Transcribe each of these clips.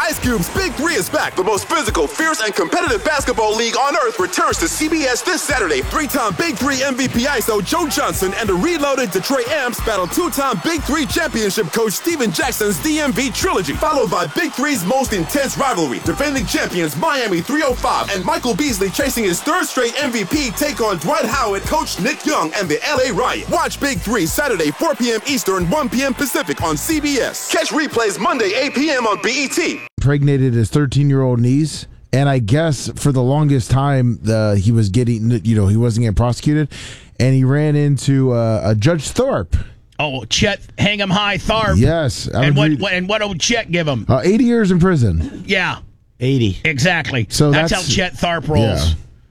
Ice Cube's Big Three is back. The most physical, fierce, and competitive basketball league on earth returns to CBS this Saturday. Three-time Big Three MVP ISO Joe Johnson and the reloaded Detroit Amps battle two-time Big Three championship coach Steven Jackson's DMV trilogy, followed by Big Three's most intense rivalry. Defending champions Miami 305 and Michael Beasley chasing his third straight MVP take on Dwight Howard, coach Nick Young, and the LA Riot. Watch Big Three Saturday, 4 p.m. Eastern, 1 p.m. Pacific on CBS. Catch replays Monday, 8 p.m. on BET. Impregnated his 13-year-old niece, and I guess for the longest time he was getting, he wasn't getting prosecuted, and he ran into Judge Thorpe. Oh, Chet Hang 'em High Tharp. Yes. And what did Chet give him? 80 years in prison. Yeah. 80. Exactly. So that's how Chet Tharp rolls.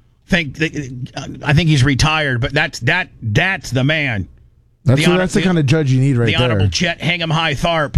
Yeah. I think he's retired, but that's the man. That's the kind of judge you need right there. The Honorable Chet Hang 'em High Tharp.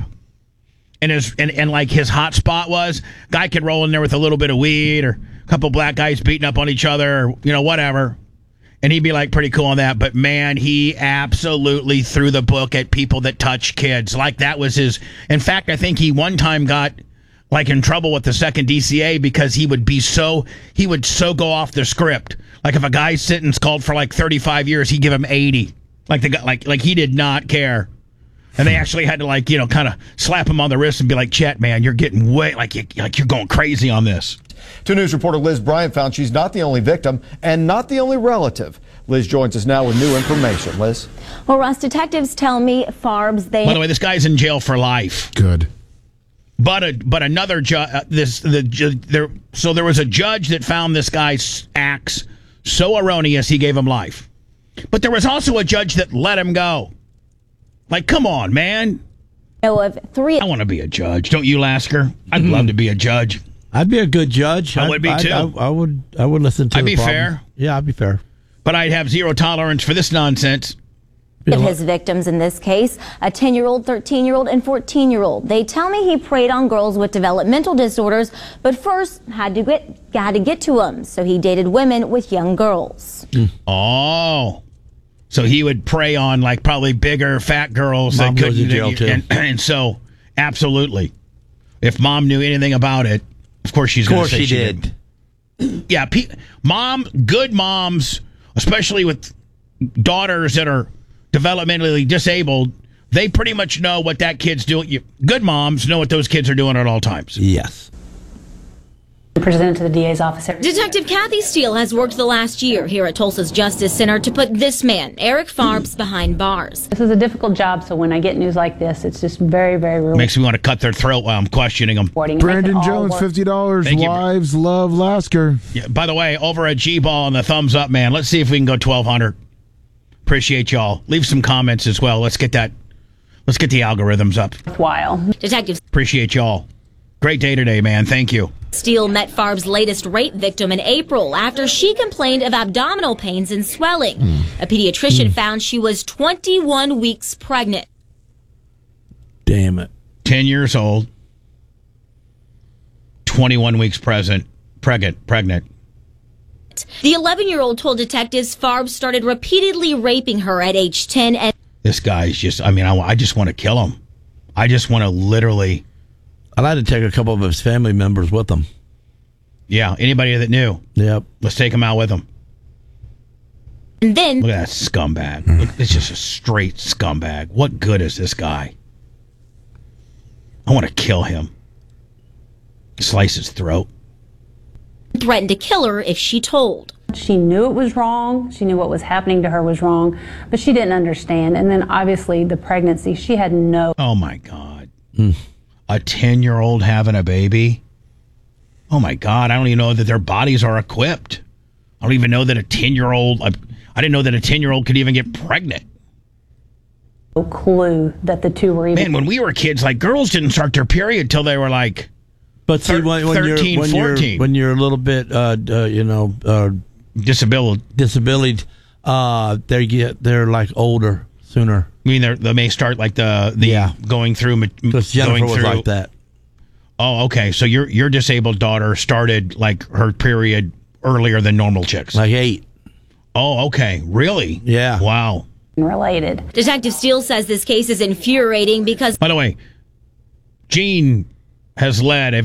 And like his hot spot was, guy could roll in there with a little bit of weed or a couple black guys beating up on each other or, whatever. And he'd be like pretty cool on that. But man, he absolutely threw the book at people that touch kids. Like that was his. In fact, I think he one time got like in trouble with the second DCA because he would so go off the script. Like if a guy's sentenced called for like 35 years, he'd give him 80. Like the guy, like he did not care. And they actually had to kind of slap him on the wrist and be like, Chet, man, you're getting way you're going crazy on this. 2 News reporter Liz Bryant found she's not the only victim and not the only relative. Liz joins us now with new information. Liz? Well, Russ, detectives tell me Farbs, By the way, this guy's in jail for life. Good. But another judge, so there was a judge that found this guy's acts so erroneous he gave him life. But there was also a judge that let him go. Like, come on, man. Of 3. I want to be a judge. Don't you, Lasker? I'd love to be a judge. I'd be a good judge. I would be too. I would listen to. I'd be fair. Yeah, I'd be fair. But I'd have zero tolerance for this nonsense. Of his victims in this case, a 10-year-old, 13-year-old, and 14-year-old. They tell me he preyed on girls with developmental disorders, but first had to get to them. So he dated women with young girls. Oh. So he would prey on like probably bigger, fat girls Mom that couldn't. goes to jail too. And so, absolutely, if Mom knew anything about it, of course she's going to say she did. Yeah, good moms, especially with daughters that are developmentally disabled, they pretty much know what that kid's doing. Good moms know what those kids are doing at all times. Yes. Presented to the DA's office. Detective Kathy Steele has worked the last year here at Tulsa's Justice Center to put this man, Eric Farbs, behind bars. This is a difficult job, so when I get news like this, it's just very, very rewarding. Makes me want to cut their throat while I'm questioning them. Brandon Jones, $50. Wives love Lasker. Yeah, by the way, over at G-Ball and the thumbs up, man. Let's see if we can go 1,200. Appreciate y'all. Leave some comments as well. Let's get the algorithms up. Worthwhile. Detectives appreciate y'all. Great day today, man. Thank you. Steele met Farbs' latest rape victim in April after she complained of abdominal pains and swelling. A pediatrician found she was 21 weeks pregnant. Damn it. 10 years old. 21 weeks pregnant. The 11-year-old told detectives Farbs started repeatedly raping her at age 10. And this guy's just, I just want to kill him. I just want to literally... I'd like to take a couple of his family members with him. Yeah, anybody that knew. Yep. Let's take him out with him. And then... Look at that scumbag. Look, it's just a straight scumbag. What good is this guy? I want to kill him. Slice his throat. Threatened to kill her if she told. She knew it was wrong. She knew what was happening to her was wrong, but she didn't understand. And then obviously the pregnancy, she had no... Oh, my God. A 10-year-old having a baby? Oh, my God. I don't even know that their bodies are equipped. I don't even know that a 10-year-old... I didn't know that a 10-year-old could even get pregnant. No clue that the two were even... Man, when we were kids, like, girls didn't start their period till they were, like... But see, when 13, 14. When you're a little bit, disability, they're like older sooner. I mean, they may start like the going through. Because Jennifer was like that. Oh, okay. So your disabled daughter started like her period earlier than normal chicks. Like 8. Oh, okay. Really? Yeah. Wow. Related. Detective Steele says this case is infuriating because... By the way, Gene has led a